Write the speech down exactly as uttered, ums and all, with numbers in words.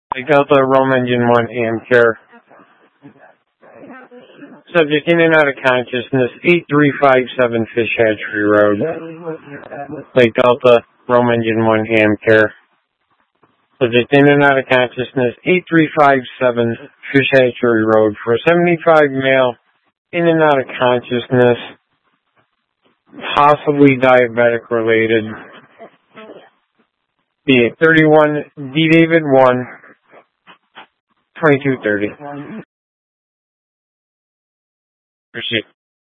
Like Delta, Rome Engine one, Amcare. Subject in and out of consciousness, eight three five seven Fish Hatchery Road. Lake Delta, Rome Engine one, Amcare. Subject in and out of consciousness, eight three five seven Fish Hatchery Road for a seventy-five male, in and out of consciousness, possibly diabetic related. The thirty-one D David one, twenty-two thirty. Proceed.